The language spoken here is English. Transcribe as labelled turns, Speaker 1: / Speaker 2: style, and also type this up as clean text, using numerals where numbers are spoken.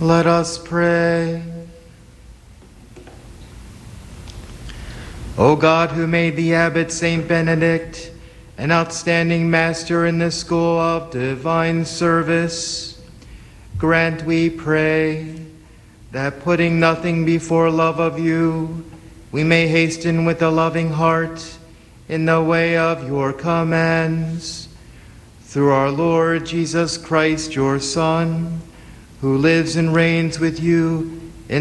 Speaker 1: Let us pray. O God, who made the abbot Saint Benedict an outstanding master in the school of divine service, grant, we pray, that putting nothing before love of you, we may hasten with a loving heart in the way of your commands. Through our Lord Jesus Christ, your Son, who lives and reigns with you